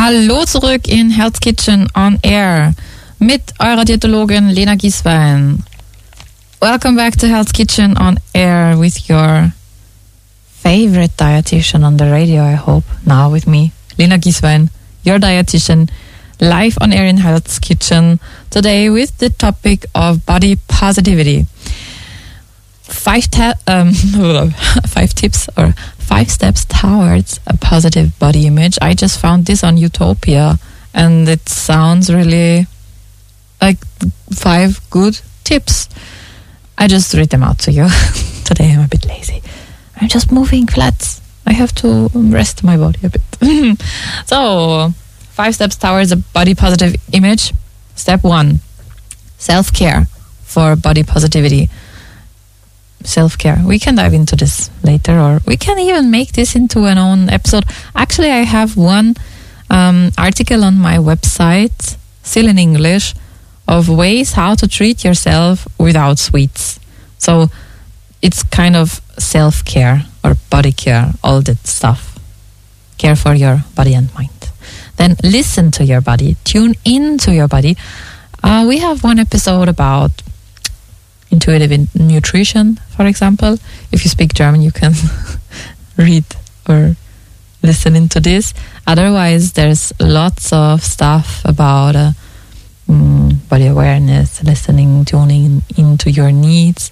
Hallo zurück in Hell's Kitchen on Air mit eurer Diätologin Lena Gieswein. Welcome back to Hell's Kitchen on Air with your favorite dietitian on the radio, I hope. Now with me, Lena Gieswein, your dietitian, live on air in Hell's Kitchen. Today with the topic of body positivity. 5 tips or 5 steps towards a positive body image. I just found this on Utopia and it sounds really like 5 good tips. I just read them out to you. Today I'm a bit lazy. I'm just moving flats. I have to rest my body a bit. So, 5 steps towards a body positive image. Step 1, self-care for body positivity. Self-care. We can dive into this later, or we can even make this into an own episode. Actually, I have one article on my website, still in English, of ways how to treat yourself without sweets. So it's kind of self-care or body care, all that stuff. Care for your body and mind. Then listen to your body, tune into your body. We have one episode about intuitive nutrition, for example. If you speak German, you can read or listen into this. Otherwise, there's lots of stuff about body awareness, listening, tuning into your needs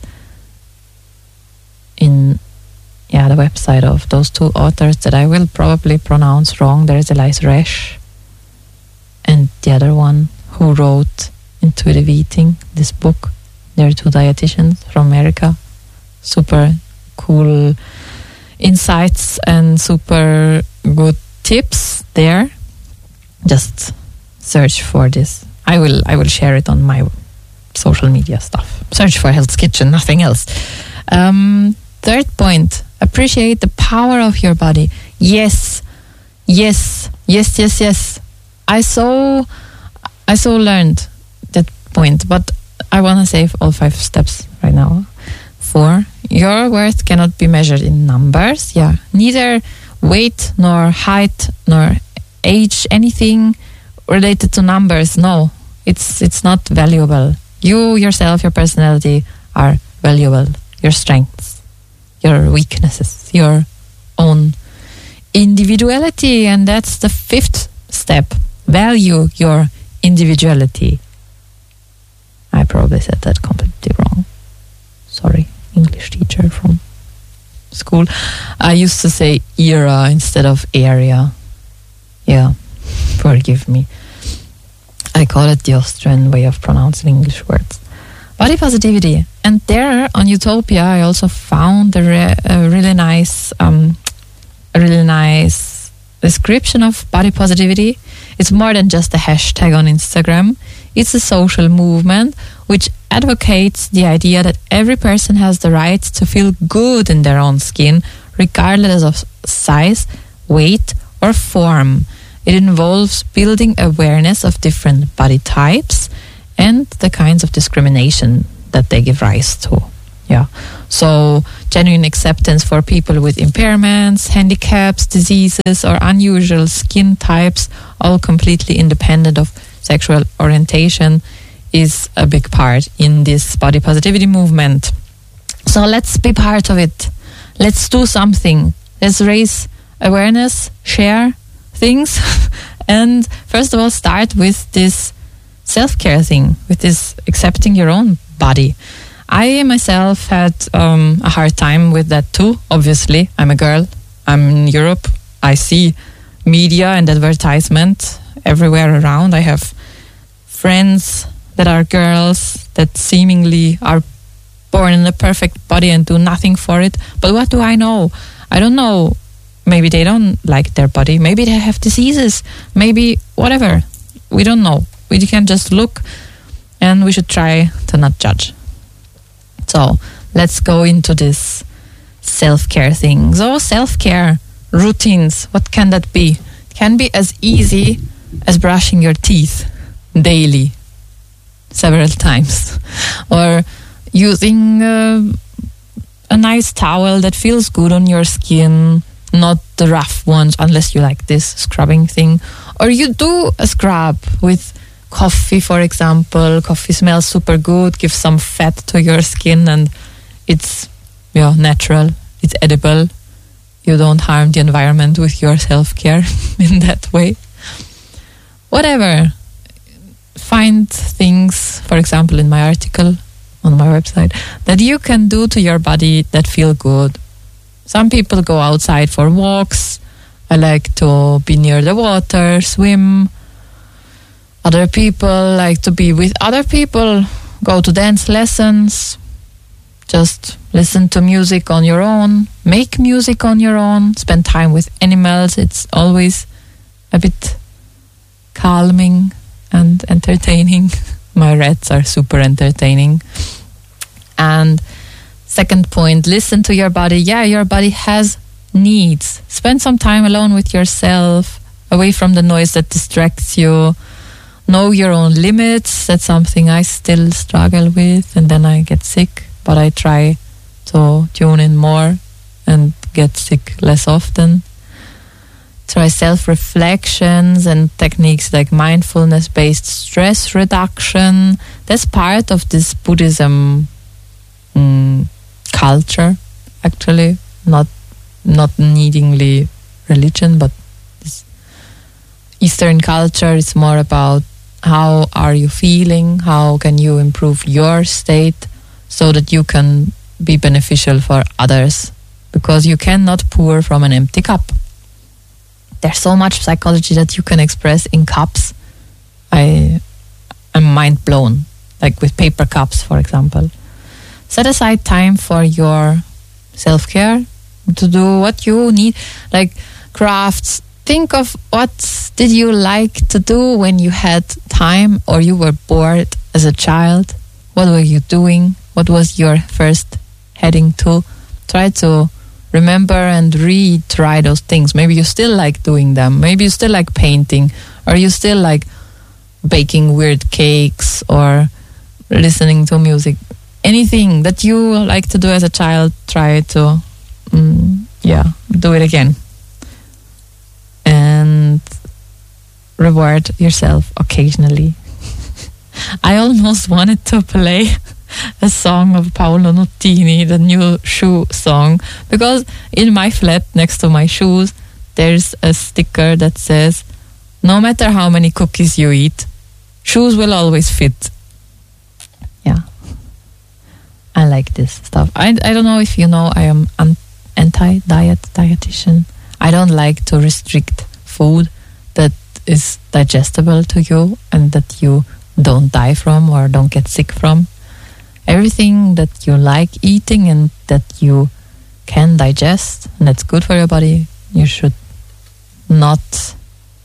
in the website of those 2 authors that I will probably pronounce wrong. There is Elise Resch and the other one who wrote Intuitive Eating, this book. They're 2 dietitians from America. Super cool insights and super good tips there. Just search for this. I will share it on my social media stuff. Search for Hell's Kitchen, nothing else. 3rd point, appreciate the power of your body. Yes. I so learned that point, but I want to save all 5 steps right now. 4, your worth cannot be measured in numbers. Yeah, neither weight nor height nor age, anything related to numbers. No, it's not valuable. You yourself, your personality are valuable. Your strengths, your weaknesses, your own individuality. And that's the 5th step. Value your individuality. I probably said that completely wrong. Sorry, English teacher from school. I used to say era instead of area. Yeah, forgive me. I call it the Austrian way of pronouncing English words. Body positivity. And there on Utopia, I also found a really nice description of body positivity. It's more than just a hashtag on Instagram. It's a social movement which advocates the idea that every person has the right to feel good in their own skin, regardless of size, weight, or form. It involves building awareness of different body types and the kinds of discrimination that they give rise to. Yeah. So, genuine acceptance for people with impairments, handicaps, diseases, or unusual skin types, all completely independent of sexual orientation, is a big part in this body positivity movement. So let's be part of it. Let's do something. Let's raise awareness, share things, and first of all start with this self-care thing, with this accepting your own body. I myself had a hard time with that too, obviously. I'm a girl. I'm in Europe. I see media and advertisement everywhere around. I have friends that are girls that seemingly are born in a perfect body and do nothing for it. But what do I know? I don't know. Maybe they don't like their body. Maybe they have diseases. Maybe whatever. We don't know. We can just look, and we should try to not judge. So let's go into this self-care thing. So self-care routines, what can that be? It can be as easy as brushing your teeth daily, several times, or using a nice towel that feels good on your skin, not the rough ones, unless you like this scrubbing thing. Or you do a scrub with coffee, for example. Coffee smells super good, gives some fat to your skin, and it's natural, it's edible. You don't harm the environment with your self-care in that way. Whatever. Find things, for example, in my article on my website, that you can do to your body that feel good. Some people go outside for walks. I like to be near the water, swim. Other people like to be with other people, go to dance lessons, just listen to music on your own, make music on your own, spend time with animals. It's always a bit calming and entertaining. My rats are super entertaining. And second point, listen to your body. Yeah, your body has needs. Spend some time alone with yourself, away from the noise that distracts you. Know your own limits. That's something I still struggle with, and then I get sick. But I try to tune in more and get sick less often. Try self-reflections and techniques like mindfulness-based stress reduction. That's part of this Buddhism culture, actually. Not needingly religion, but this Eastern culture is more about how are you feeling, how can you improve your state so that you can be beneficial for others, because you cannot pour from an empty cup. There's so much psychology that you can express in cups. I'm mind blown, like with paper cups, for example. Set aside time for your self-care, to do what you need, like crafts. Think of what did you like to do when you had time or you were bored as a child. What were you doing? What was your first heading to? Try to remember and retry those things. Maybe you still like doing them. Maybe you still like painting, or you still like baking weird cakes or listening to music. Anything that you like to do as a child, try to do it again. And reward yourself occasionally. I almost wanted to play a song of Paolo Nutini, the new shoe song, because in my flat next to my shoes there's a sticker that says, no matter how many cookies you eat, shoes will always fit. Yeah, I like this stuff. I don't know if you know, I am dietitian. I don't like to restrict food that is digestible to you and that you don't die from or don't get sick from. Everything that you like eating and that you can digest and that's good for your body, you should not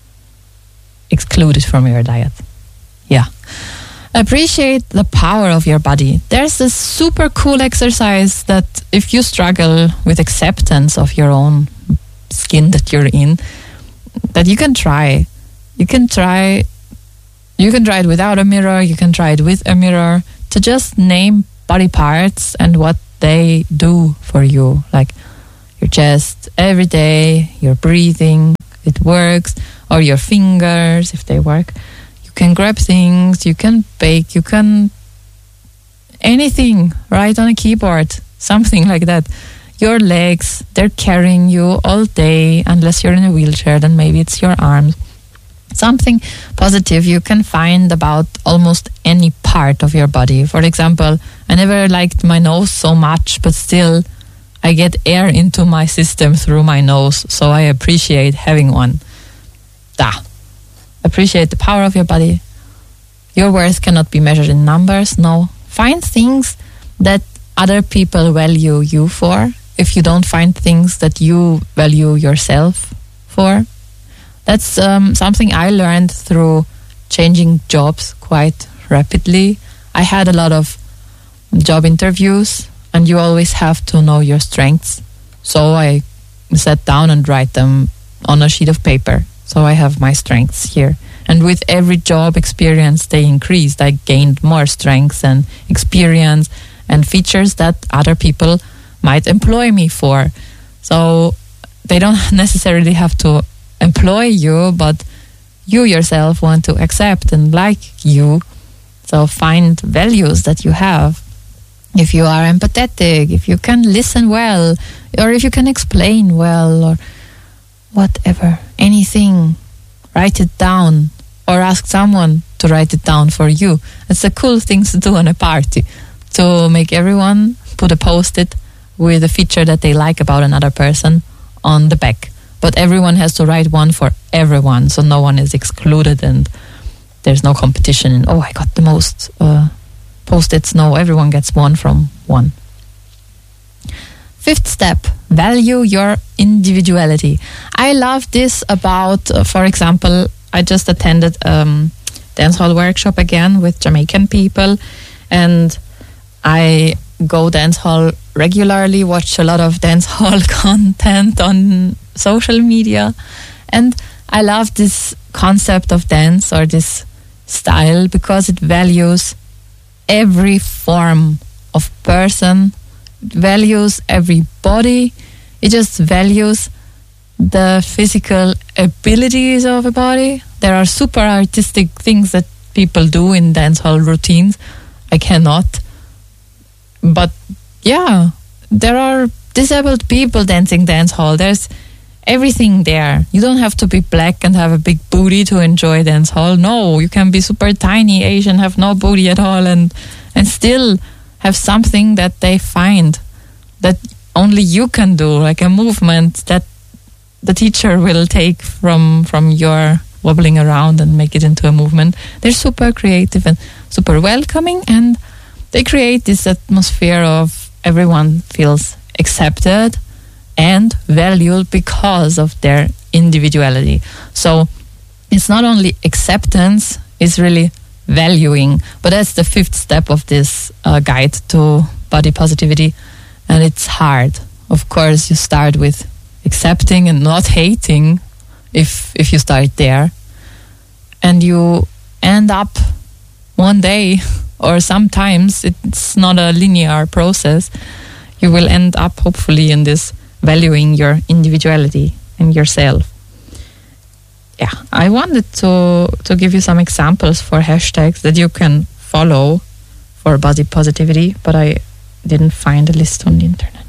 exclude it from your diet. Yeah. Appreciate the power of your body. There's this super cool exercise that if you struggle with acceptance of your own skin that you're in, that you can try. You can try it without a mirror, you can try it with a mirror, to just name body parts and what they do for you. Like your chest every day, your breathing, it works, or your fingers if they work. You can grab things, you can bake, you can anything, write on a keyboard, something like that. Your legs, they're carrying you all day, unless you're in a wheelchair, then maybe it's your arms. Something positive you can find about almost any part of your body. For example, I never liked my nose so much, but still I get air into my system through my nose, so I appreciate having one. Appreciate the power of your body. Your worth cannot be measured in numbers, no. Find things that other people value you for. If you don't find things that you value yourself for, that's something I learned through changing jobs quite rapidly. I had a lot of job interviews, and you always have to know your strengths. So I sat down and write them on a sheet of paper. So I have my strengths here. And with every job experience, they increased. I gained more strengths and experience and features that other people might employ me for. So they don't necessarily have to employ you, but you yourself want to accept and like you. So find values that you have. If you are empathetic, if you can listen well, or if you can explain well, or whatever, anything, write it down or ask someone to write it down for you. It's a cool thing to do on a party, to make everyone put a post-it with a feature that they like about another person on the back. But everyone has to write one for everyone, so no one is excluded and there's no competition. And, I got the most post-its. No, everyone gets one from one. Fifth step, value your individuality. I love this about, for example, I just attended dancehall workshop again with Jamaican people, and I go dancehall regularly, watch a lot of dancehall content on social media, and I love this concept of dance or this style because it values every form of person, it values every body, it just values the physical abilities of a body. There are super artistic things that people do in dancehall routines. I cannot. But yeah, there are disabled people dancing dancehall. There's everything there. You don't have to be black and have a big booty to enjoy dancehall. No, you can be super tiny Asian, have no booty at all, and still have something that they find that only you can do, like a movement that the teacher will take from your wobbling around and make it into a movement. They're super creative and super welcoming, and they create this atmosphere of everyone feels accepted and valued because of their individuality. So it's not only acceptance, it's really valuing. But that's the fifth step of this guide to body positivity. And it's hard. Of course, you start with accepting and not hating if you start there. And you end up one day, or sometimes it's not a linear process, you will end up hopefully in this valuing your individuality and yourself. Yeah, I wanted to give you some examples for hashtags that you can follow for body positivity, but I didn't find a list on the internet.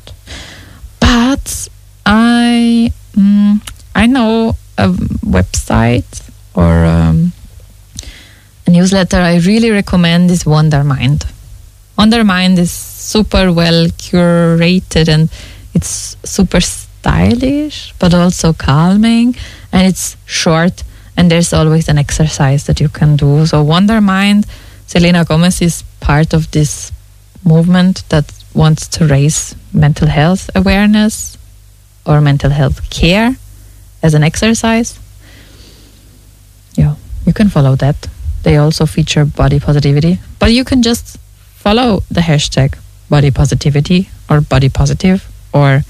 But I know a website or a newsletter I really recommend is Wondermind. Wondermind is super well curated and it's super stylish, but also calming, and it's short, and there's always an exercise that you can do. So Wondermind, Selena Gomez is part of this movement that wants to raise mental health awareness or mental health care as an exercise. Yeah, you can follow that. They also feature body positivity, but you can just follow the hashtag body positivity or body positive or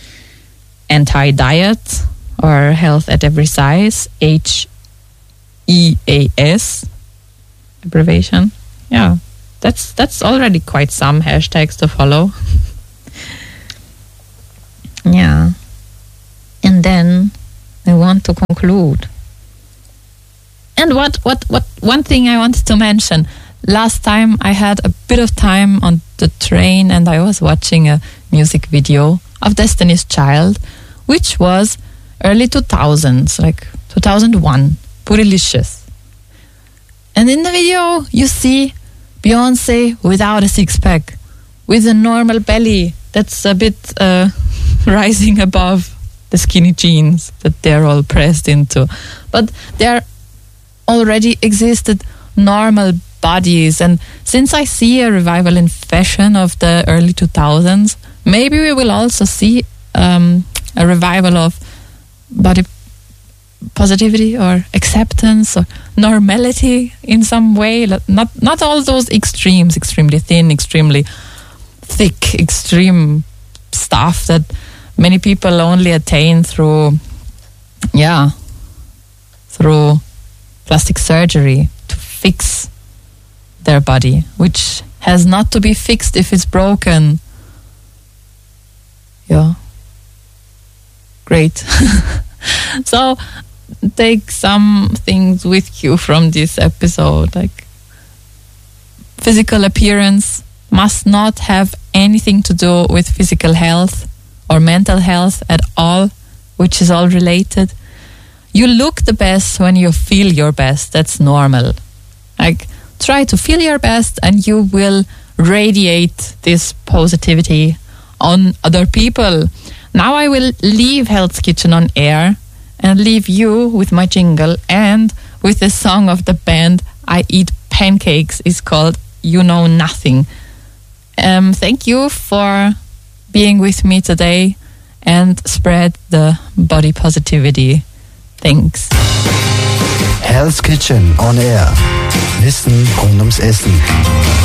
anti-diet or health at every size, HEAS abbreviation. Yeah, that's already quite some hashtags to follow. Yeah. And then I want to conclude. And what one thing I wanted to mention. Last time I had a bit of time on the train and I was watching a music video of Destiny's Child, which was early 2000s, like 2001, Bootylicious. And in the video you see Beyonce without a six-pack, with a normal belly that's a bit rising above the skinny jeans that they're all pressed into. But there already existed normal bodies, and since I see a revival in fashion of the early 2000s, maybe we will also see a revival of body positivity or acceptance or normality in some way. Not all those extremes, extremely thin, extremely thick, extreme stuff that many people only attain through plastic surgery to fix their body, which has not to be fixed if it's broken. Yeah. great. So take some things with you from this episode, like physical appearance must not have anything to do with physical health or mental health at all, which is all related. You look the best when you feel your best. That's normal. Like, try to feel your best and you will radiate this positivity on other people. Now I will leave Hell's Kitchen on air and leave you with my jingle and with the song of the band I Eat Pancakes. Is called You Know Nothing. Thank you for being with me today and spread the body positivity. Thanks. Hell's Kitchen on air. Wissen rund ums Essen.